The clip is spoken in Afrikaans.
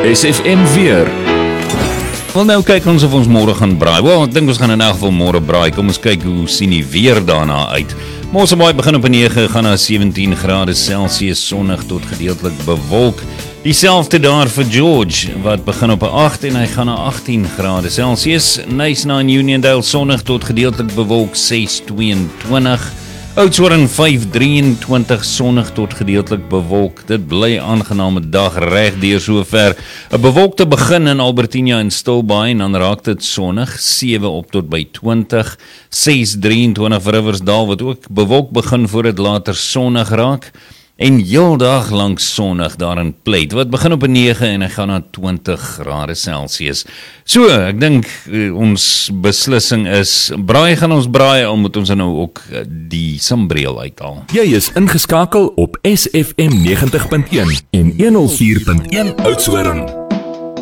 SFM weer. Wel nou kyk ons of ons môre gaan braai. Wel, ek dink ons gaan in elk geval môre braai. Kom ons kyk hoe sien die weer daarna uit. Mosselbaai begin op 9, gaan na 17 grade Celsius, sonnig tot gedeeltelik bewolk. Dieselfde daar vir George, wat begin op 8 en hy gaan na 18 grade Celsius. Nyasna in Uniondale, sonnig tot gedeeltelik bewolk, 6:22. Oudtshoorn 5:23, sonnig tot gedeeltelik bewolk. Dit bly 'n aangename dag reg deur sover. 'n Bewolkte begin in Albertina en Stilbaai en dan raak dit sonnig, 7 op tot by 20, 6:23 vir Riversdal wat ook bewolk begin voor dit later sonnig raak. En heel dag lank sonnig daar in Pleit, wat begin op 9 en hy gaan na 20 grade Celsius. So, ek dink ons beslissing is, braai gaan ons braai, al moet ons nou ook die sambreel uithaal. Jy is ingeskakel op SFM 90.1 en 104.1 Oudtshoorn.